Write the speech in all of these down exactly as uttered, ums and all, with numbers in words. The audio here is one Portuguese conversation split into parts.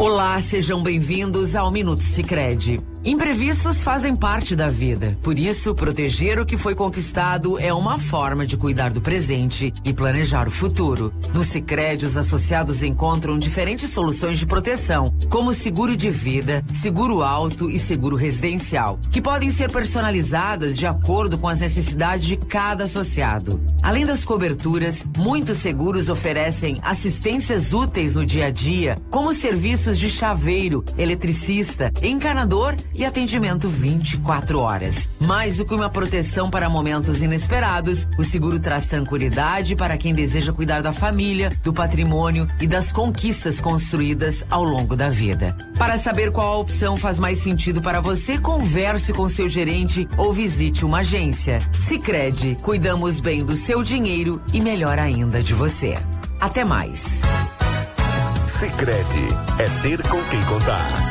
Olá, sejam bem-vindos ao Minuto Sicredi. Imprevistos fazem parte da vida, por isso proteger o que foi conquistado é uma forma de cuidar do presente e planejar o futuro. No Sicredi, os associados encontram diferentes soluções de proteção, como seguro de vida, seguro auto e seguro residencial, que podem ser personalizadas de acordo com as necessidades de cada associado. Além das coberturas, muitos seguros oferecem assistências úteis no dia a dia, como serviços de chaveiro, eletricista, encanador e atendimento vinte e quatro horas. Mais do que uma proteção para momentos inesperados, o seguro traz tranquilidade para quem deseja cuidar da família, do patrimônio e das conquistas construídas ao longo da vida. Para saber qual a opção faz mais sentido para você, converse com seu gerente ou visite uma agência. Sicredi, cuidamos bem do seu dinheiro e melhor ainda de você. Até mais. Sicredi, é ter com quem contar.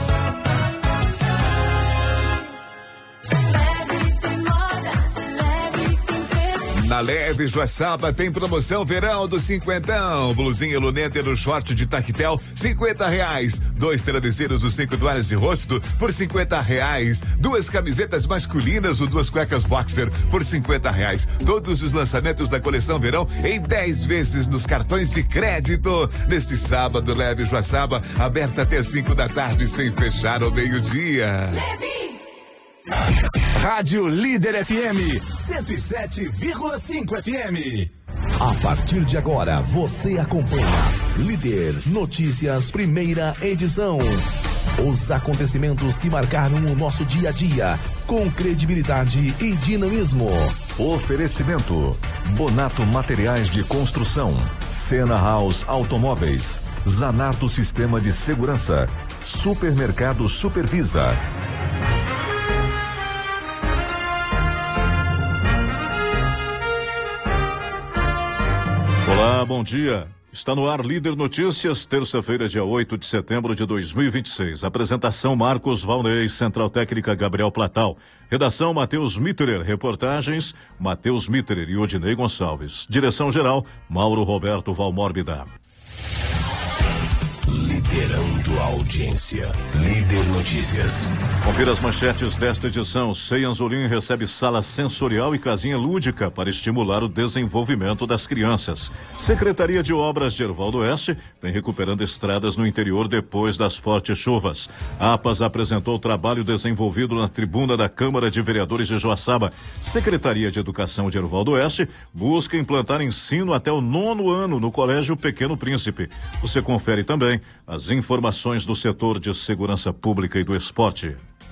Na Leve Joaçaba tem promoção verão do cinquentão. Blusinha luneta no short de tactel, cinquenta reais. Dois travesseiros ou cinco toalhas de rosto por cinquenta reais. Duas camisetas masculinas ou duas cuecas boxer por cinquenta reais. Todos os lançamentos da coleção verão em dez vezes nos cartões de crédito. Neste sábado, Leve Joaçaba, aberta até cinco da tarde sem fechar ao meio-dia. Leve! Rádio Líder F M, cento e sete vírgula cinco F M. A partir de agora, você acompanha Líder Notícias, primeira edição. Os acontecimentos que marcaram o nosso dia a dia, com credibilidade e dinamismo. Oferecimento: Bonato Materiais de Construção, Sena House Automóveis, Zanardo Sistema de Segurança, Supermercado Supervisa. Olá, bom dia. Está no ar Líder Notícias, terça-feira, dia oito de setembro de dois mil e vinte e seis. Apresentação Marcos Valnei, Central Técnica Gabriel Platal. Redação Matheus Mitterer, reportagens Matheus Mitterer e Odinei Gonçalves. Direção geral Mauro Roberto Valmórbida. Liderando a audiência. Líder Notícias. Confira as manchetes desta edição. C E I Anzolim recebe sala sensorial e casinha lúdica para estimular o desenvolvimento das crianças. Secretaria de Obras de Erval Oeste vem recuperando estradas no interior depois das fortes chuvas. A APAS apresentou o trabalho desenvolvido na tribuna da Câmara de Vereadores de Joaçaba. Secretaria de Educação de Erval Oeste busca implantar ensino até o nono ano no Colégio Pequeno Príncipe. Você confere também as informações do setor de segurança pública e do esporte.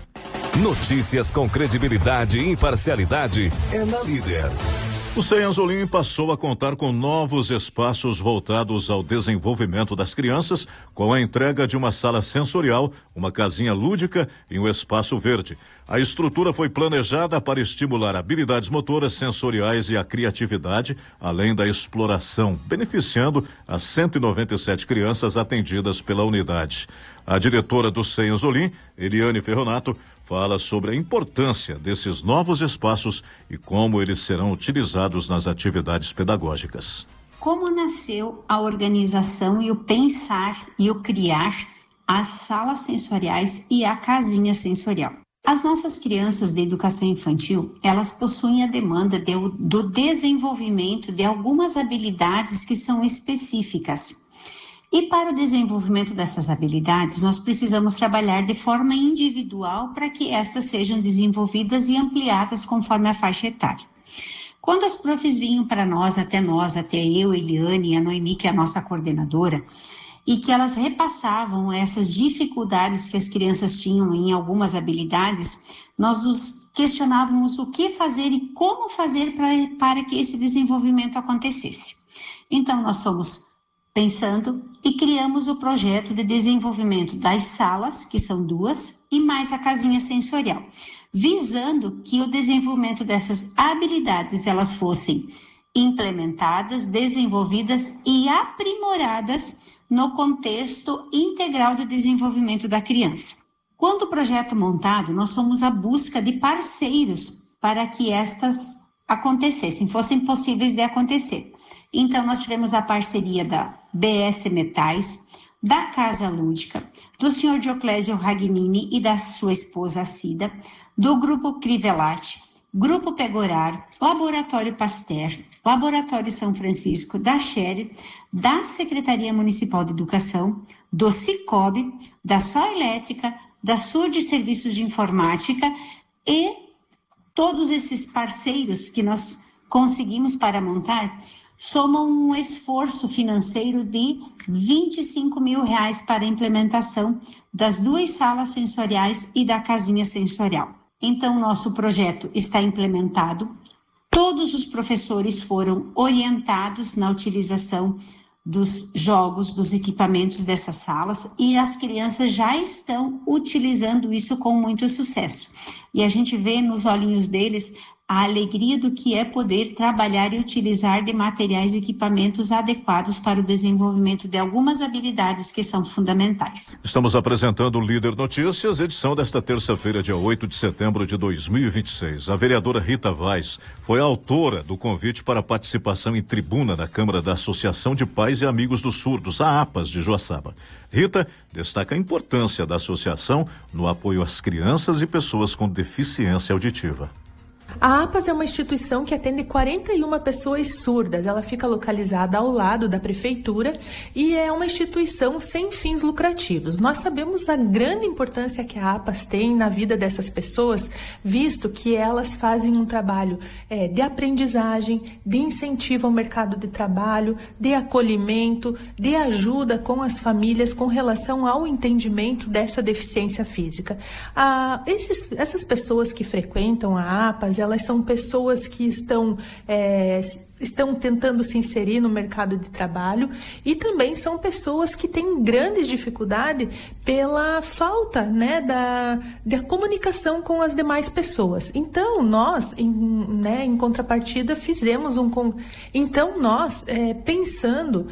Notícias com credibilidade e imparcialidade é na Líder. O C E I Anzolim passou a contar com novos espaços voltados ao desenvolvimento das crianças, com a entrega de uma sala sensorial, uma casinha lúdica e um espaço verde. A estrutura foi planejada para estimular habilidades motoras, sensoriais e a criatividade, além da exploração, beneficiando as cento e noventa e sete crianças atendidas pela unidade. A diretora do C E I Anzolim, Eliane Ferronato, fala sobre a importância desses novos espaços e como eles serão utilizados nas atividades pedagógicas. Como nasceu a organização e o pensar e o criar as salas sensoriais e a casinha sensorial? As nossas crianças de educação infantil, elas possuem a demanda de, do desenvolvimento de algumas habilidades que são específicas. E para o desenvolvimento dessas habilidades, nós precisamos trabalhar de forma individual para que estas sejam desenvolvidas e ampliadas conforme a faixa etária. Quando as profs vinham para nós, até nós, até eu, Eliane e a Noemi, que é a nossa coordenadora, e que elas repassavam essas dificuldades que as crianças tinham em algumas habilidades, nós nos questionávamos o que fazer e como fazer pra, para que esse desenvolvimento acontecesse. Então, nós fomos pensando e criamos o projeto de desenvolvimento das salas, que são duas, e mais a casinha sensorial, visando que o desenvolvimento dessas habilidades elas fossem implementadas, desenvolvidas e aprimoradas no contexto integral de desenvolvimento da criança. Quando o projeto montado, nós fomos à busca de parceiros para que estas acontecessem, fossem possíveis de acontecer. Então, nós tivemos a parceria da B S Metais, da Casa Lúdica, do senhor Dioclésio Ragnini e da sua esposa Cida, do Grupo Crivellati, Grupo Pegorar, Laboratório Pasteur, Laboratório São Francisco, da Sher, da Secretaria Municipal de Educação, do Cicobi, da Só Elétrica, da Sur de Serviços de Informática e todos esses parceiros que nós conseguimos para montar somam um esforço financeiro de vinte e cinco mil reais para a implementação das duas salas sensoriais e da casinha sensorial. Então, nosso projeto está implementado, todos os professores foram orientados na utilização dos jogos, dos equipamentos dessas salas e as crianças já estão utilizando isso com muito sucesso. E a gente vê nos olhinhos deles a alegria do que é poder trabalhar e utilizar de materiais e equipamentos adequados para o desenvolvimento de algumas habilidades que são fundamentais. Estamos apresentando o Líder Notícias, edição desta terça-feira, dia oito de setembro de dois mil e vinte e seis. A vereadora Rita Vaz foi a autora do convite para participação em tribuna na Câmara da Associação de Pais e Amigos dos Surdos, a APAS de Joaçaba. Rita destaca a importância da associação no apoio às crianças e pessoas com deficiência auditiva. A APAS é uma instituição que atende quarenta e uma pessoas surdas. Ela fica localizada ao lado da prefeitura e é uma instituição sem fins lucrativos. Nós sabemos a grande importância que a APAS tem na vida dessas pessoas, visto que elas fazem um trabalho é, de aprendizagem, de incentivo ao mercado de trabalho, de acolhimento, de ajuda com as famílias com relação ao entendimento dessa deficiência física. Ah, esses, essas pessoas que frequentam a APAS, elas são pessoas que estão, é, estão tentando se inserir no mercado de trabalho e também são pessoas que têm grande dificuldade pela falta, né, da, da comunicação com as demais pessoas. Então, nós, em, né, em contrapartida, fizemos um... Então, nós, é, pensando...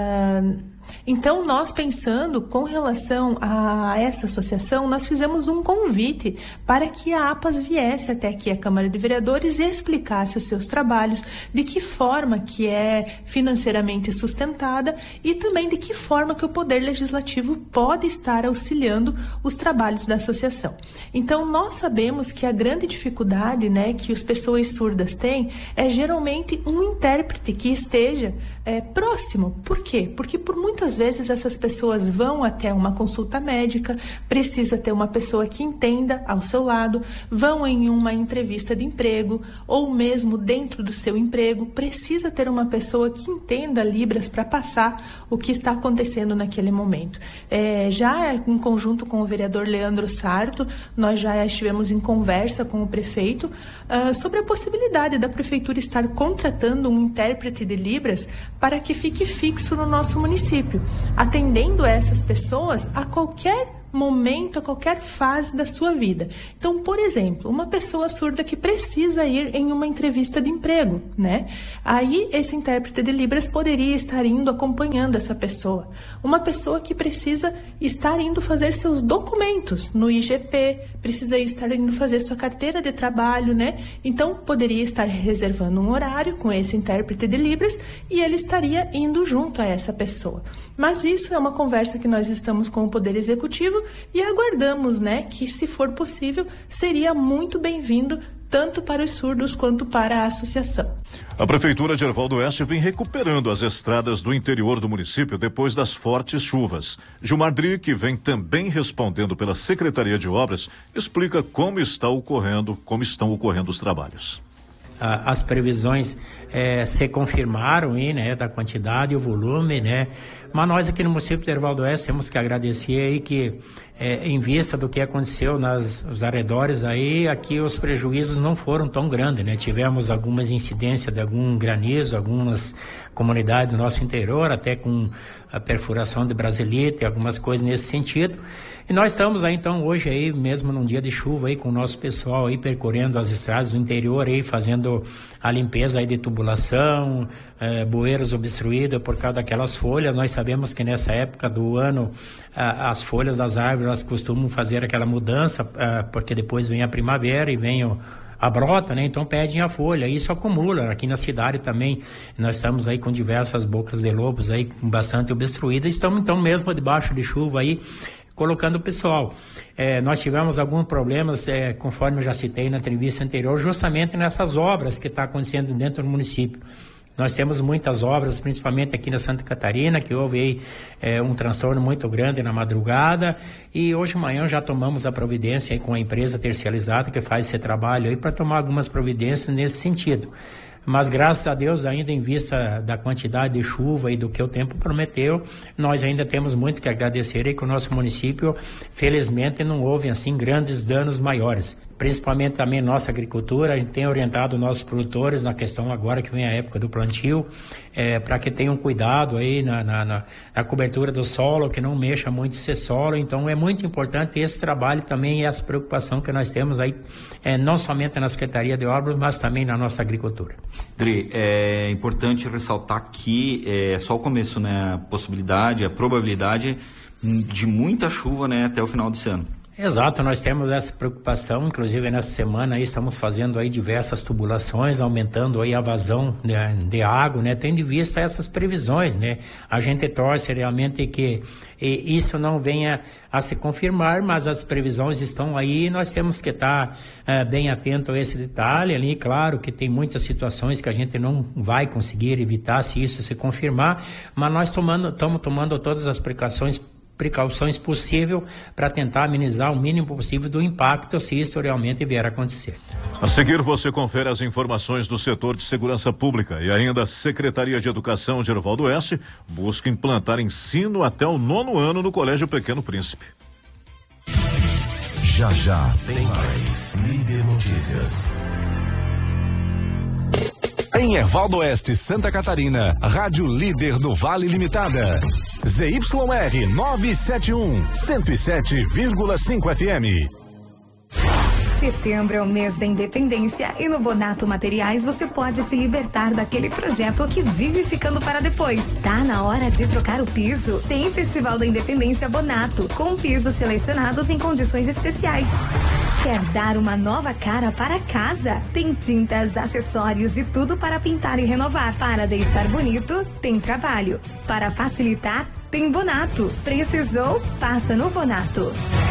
Uh, Então, nós pensando com relação a essa associação, nós fizemos um convite para que a APAS viesse até aqui a Câmara de Vereadores e explicasse os seus trabalhos, de que forma que é financeiramente sustentada e também de que forma que o Poder Legislativo pode estar auxiliando os trabalhos da associação. Então, nós sabemos que a grande dificuldade, né, que as pessoas surdas têm é geralmente um intérprete que esteja é, próximo. Por quê? Porque por muito Muitas vezes essas pessoas vão até uma consulta médica, precisa ter uma pessoa que entenda ao seu lado, vão em uma entrevista de emprego ou mesmo dentro do seu emprego, precisa ter uma pessoa que entenda Libras para passar o que está acontecendo naquele momento. É, já em conjunto com o vereador Leandro Sarto, nós já estivemos em conversa com o prefeito uh, sobre a possibilidade da prefeitura estar contratando um intérprete de Libras para que fique fixo no nosso município, atendendo essas pessoas a qualquer momento, a qualquer fase da sua vida. Então, por exemplo, uma pessoa surda que precisa ir em uma entrevista de emprego, né? Aí, esse intérprete de Libras poderia estar indo acompanhando essa pessoa. Uma pessoa que precisa estar indo fazer seus documentos no I G P, precisa estar indo fazer sua carteira de trabalho, né? Então, poderia estar reservando um horário com esse intérprete de Libras e ele estaria indo junto a essa pessoa. Mas isso é uma conversa que nós estamos com o Poder Executivo e aguardamos, né, que se for possível, seria muito bem-vindo tanto para os surdos quanto para a associação. A Prefeitura de Erval do Oeste vem recuperando as estradas do interior do município depois das fortes chuvas. Gilmar Dri, que vem também respondendo pela Secretaria de Obras, explica como está ocorrendo, como estão ocorrendo os trabalhos. As previsões é, se confirmaram aí, né, da quantidade e o volume, né, mas nós aqui no município de Erval do Oeste temos que agradecer aí que é, em vista do que aconteceu nas, nos arredores aí, aqui os prejuízos não foram tão grandes, né, tivemos algumas incidências de algum granizo, algumas comunidades do nosso interior, até com a perfuração de brasilite, algumas coisas nesse sentido. E nós estamos aí, então, hoje aí, mesmo num dia de chuva aí, com o nosso pessoal aí percorrendo as estradas do interior aí, fazendo a limpeza aí de tubulação, eh, bueiros obstruídos por causa daquelas folhas. Nós sabemos que nessa época do ano, ah, as folhas das árvores, elas costumam fazer aquela mudança, ah, porque depois vem a primavera e vem o a brota, né? Então pedem a folha, isso acumula. Aqui na cidade também nós estamos aí com diversas bocas de lobos aí bastante obstruídas, estamos então mesmo debaixo de chuva aí colocando o pessoal. É, nós tivemos alguns problemas, é, conforme eu já citei na entrevista anterior, justamente nessas obras que está acontecendo dentro do município. Nós temos muitas obras, principalmente aqui na Santa Catarina, que houve aí é, um transtorno muito grande na madrugada, e hoje de manhã já tomamos a providência aí com a empresa terceirizada que faz esse trabalho aí para tomar algumas providências nesse sentido. Mas graças a Deus, ainda em vista da quantidade de chuva e do que o tempo prometeu, nós ainda temos muito que agradecer aí que o nosso município, felizmente, não houve assim grandes danos maiores. Principalmente também nossa agricultura, a gente tem orientado nossos produtores na questão agora que vem a época do plantio, é, para que tenham cuidado aí na, na, na, na cobertura do solo, que não mexa muito esse solo. Então é muito importante esse trabalho também e essa preocupação que nós temos aí, é, não somente na Secretaria de Obras, mas também na nossa agricultura. Dri, é importante ressaltar que é só o começo, né? A possibilidade, a probabilidade de muita chuva, né, até o final desse ano. Exato, nós temos essa preocupação, inclusive nessa semana aí estamos fazendo aí diversas tubulações, aumentando aí a vazão de, de água, né, tendo em vista essas previsões, né, a gente torce realmente que e, isso não venha a se confirmar, mas as previsões estão aí e nós temos que estar é, bem atento a esse detalhe ali, claro que tem muitas situações que a gente não vai conseguir evitar se isso se confirmar, mas nós tomando, estamos tomando todas as precauções precauções possível para tentar amenizar o mínimo possível do impacto se isso realmente vier a acontecer. A seguir você confere as informações do setor de segurança pública e ainda a Secretaria de Educação de Gervaldo Oeste busca implantar ensino até o nono ano no Colégio Pequeno Príncipe. Já já tem mais Líder Notícias. Em Ervaldo Oeste, Santa Catarina, Rádio Líder do Vale Limitada. Z Y R novecentos e setenta e um, cento e sete vírgula cinco F M. Setembro é o mês da independência e no Bonato Materiais você pode se libertar daquele projeto que vive ficando para depois. Tá na hora de trocar o piso? Tem Festival da Independência Bonato, com pisos selecionados em condições especiais. Quer dar uma nova cara para casa? Tem tintas, acessórios e tudo para pintar e renovar. Para deixar bonito, tem trabalho. Para facilitar, tem Bonato. Precisou? Passa no Bonato.